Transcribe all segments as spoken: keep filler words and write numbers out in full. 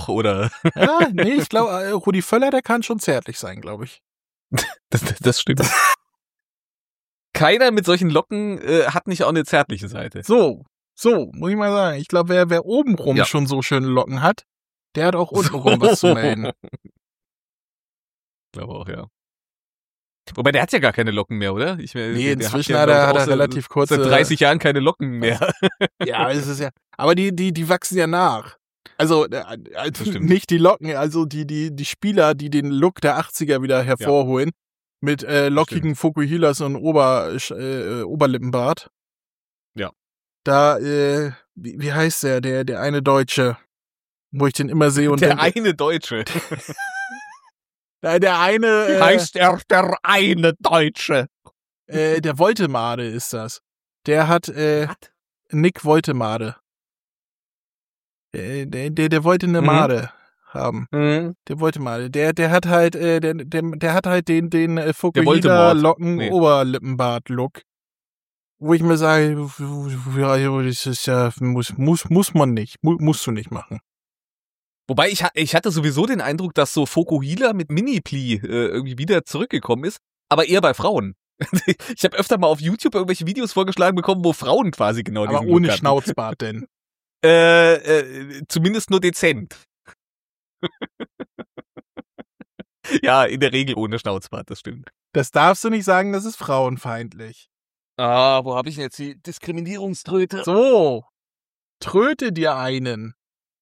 noch, oder? Ja, nee, ich glaube, äh, Rudi Völler, der kann schon zärtlich sein, glaube ich. Das, das, das stimmt. Keiner mit solchen Locken äh, hat nicht auch eine zärtliche Seite. So, so, muss ich mal sagen. Ich glaube, wer, wer obenrum Ja. schon so schöne Locken hat, der hat auch untenrum was zu melden. Ich glaube auch, ja. Wobei, der hat ja gar keine Locken mehr, oder? Ich, Nee, der inzwischen ja, hat er, glaub ich, hat er auch seit- relativ kurze... Seit dreißig Jahren keine Locken mehr. Ja, es ist ja. Aber die, die, die wachsen ja nach. Also, äh, also stimmt. nicht die Locken, also die, die, die Spieler, die den Look der achtziger wieder hervorholen. Mit äh, lockigen Fukuhilas und Ober, äh, Oberlippenbart. Ja. Da, äh, wie, wie heißt der, der, der eine Deutsche, wo ich den immer sehe und Der denke, eine Deutsche. der, der eine, äh, Heißt er der eine Deutsche. äh, der Woltemade ist das. Der hat, äh, Nick Woltemade. Der, der, der, der wollte eine Mhm. Made haben. Mhm. Der wollte mal. Der, der hat halt, äh, der, der, der hat halt den, den äh, wollte Fukuhila Mord. Locken Nee. Oberlippenbart-Look. Wo ich mir sage, ja, ja, das ist ja, muss, muss, muss man nicht. Mu, musst du nicht machen. Wobei, ich, ha- ich hatte sowieso den Eindruck, dass so Fukuhila mit Mini-Pli äh, irgendwie wieder zurückgekommen ist, aber eher bei Frauen. Ich habe öfter mal auf YouTube irgendwelche Videos vorgeschlagen bekommen, wo Frauen quasi genau Aber diesen ohne Look hatten. Schnauzbart denn. Äh, äh, zumindest nur dezent. Ja, in der Regel ohne Schnauzbart, das stimmt. Das darfst du nicht sagen, das ist frauenfeindlich. Ah, wo habe ich denn jetzt die Diskriminierungströte? So. Tröte dir einen.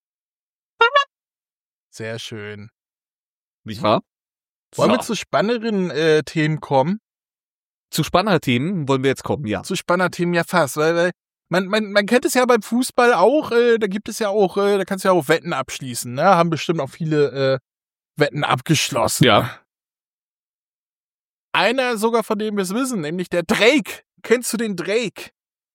Sehr schön. Nicht wahr? Wollen So. wir zu spannenderen äh, Themen kommen? Zu Spannerthemen wollen wir jetzt kommen, ja. Zu Spannerthemen ja fast, weil, weil man, man, man kennt es ja beim Fußball auch, äh, da gibt es ja auch, äh, da kannst du ja auch Wetten abschließen, ne? Haben bestimmt auch viele äh, Wetten abgeschlossen. Ja. Einer sogar, von dem wir es wissen, nämlich der Drake. Kennst du den Drake?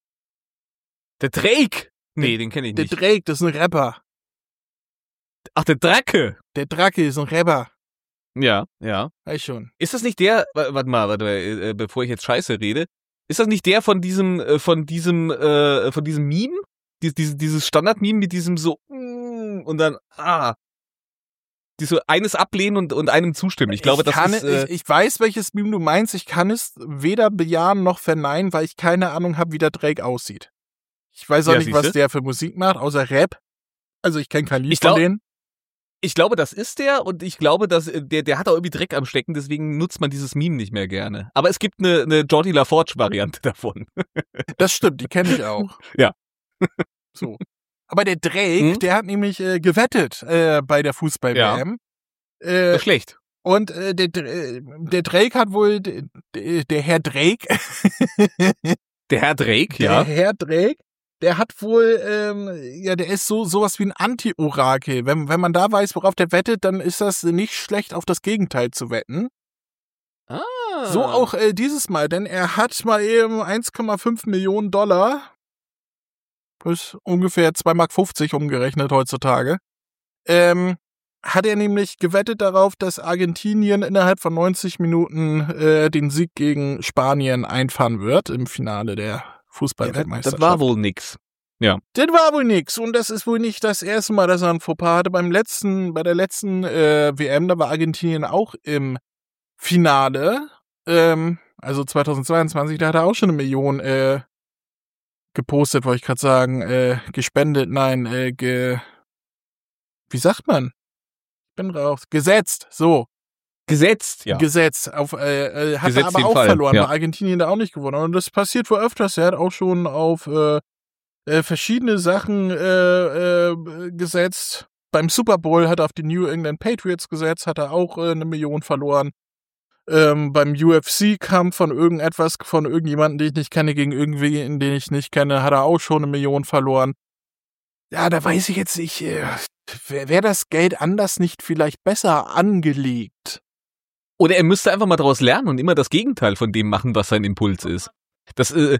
Der Drake? Nee, den kenne ich Der nicht. Drake, das ist ein Rapper. Ach, der Drake. Der Drake ist ein Rapper. Ja, ja. Weiß schon. Ist das nicht der, wa- warte mal, warte mal, äh, bevor ich jetzt Scheiße rede, ist das nicht der von diesem, äh, von diesem, äh, von diesem Meme? Dies, dieses, dieses Standard-Meme mit diesem so, mm, und dann, ah, die so eines ablehnen und, und einem zustimmen. Ich glaube, das kann, ist, äh, ich, ich weiß, welches Meme du meinst. Ich kann es weder bejahen noch verneinen, weil ich keine Ahnung habe, wie der Drake aussieht. Ich weiß auch Ja, nicht, was siehste. der für Musik macht, außer Rap. Also ich kenne kein Lied Ich glaub- von denen. ich glaube, das ist der und ich glaube, dass äh, der, der hat auch irgendwie Dreck am Stecken, deswegen nutzt man dieses Meme nicht mehr gerne. Aber es gibt eine, eine Jordi LaForge-Variante davon. Das stimmt, die kenne ich auch. Ja. So. Aber der Drake, Hm? der hat nämlich äh, gewettet äh, bei der Fußball-W M. Das Äh, ist schlecht. und äh, der, Dr- der Drake hat wohl, der, der Herr Drake, Der Herr Drake, der ja. Herr Drake, der hat wohl, ähm, ja, der ist so sowas wie ein Anti-Orakel. Wenn, wenn man da weiß, worauf der wettet, dann ist das nicht schlecht, auf das Gegenteil zu wetten. Ah. So auch äh, dieses Mal, denn er hat mal eben eins Komma fünf Millionen Dollar, das ist ungefähr zwei Mark fünfzig umgerechnet heutzutage, ähm, hat er nämlich gewettet darauf, dass Argentinien innerhalb von neunzig Minuten äh, den Sieg gegen Spanien einfahren wird im Finale der Ja, das, Fußball-Weltmeisterschaft. das war wohl nix. Das war wohl nix und das ist wohl nicht das erste Mal, dass er ein Fauxpas hatte. Beim letzten, bei der letzten äh, W M, da war Argentinien auch im Finale, ähm, also zweitausendzweiundzwanzig, da hat er auch schon eine Million äh, gepostet, wollte ich gerade sagen, äh, gespendet, nein, äh, ge, wie sagt man? Ich bin raus. Gesetzt, so. Gesetzt, ja. Gesetzt. Auf, äh, äh, hat Gesetzt er aber den auch Fall, verloren, ja. weil Argentinien da auch nicht gewonnen hat. Und das passiert wohl öfters. Er hat auch schon auf äh, äh, verschiedene Sachen äh, äh, gesetzt. Beim Super Bowl hat er auf die New England Patriots gesetzt, hat er auch äh, eine Million verloren. Ähm, beim U F C-Kampf von irgendetwas, von irgendjemandem, den ich nicht kenne, gegen irgendwen, den ich nicht kenne, hat er auch schon eine Million verloren. Ja, da weiß ich jetzt nicht, äh, wäre wär das Geld anders nicht vielleicht besser angelegt? Oder er müsste einfach mal daraus lernen und immer das Gegenteil von dem machen, was sein Impuls ist. Das, äh,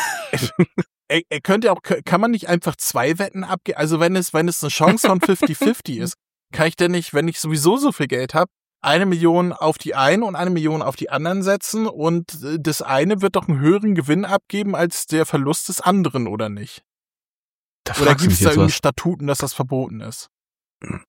Er, er könnte auch, kann man nicht einfach zwei Wetten abgeben? Also wenn es, wenn es eine Chance von fifty fifty ist, kann ich denn nicht, wenn ich sowieso so viel Geld habe, eine Million auf die einen und eine Million auf die anderen setzen und äh, das eine wird doch einen höheren Gewinn abgeben als der Verlust des anderen, oder nicht? da Oder fragst du gibt mich es da jetzt irgendwie was. Statuten, dass das verboten ist?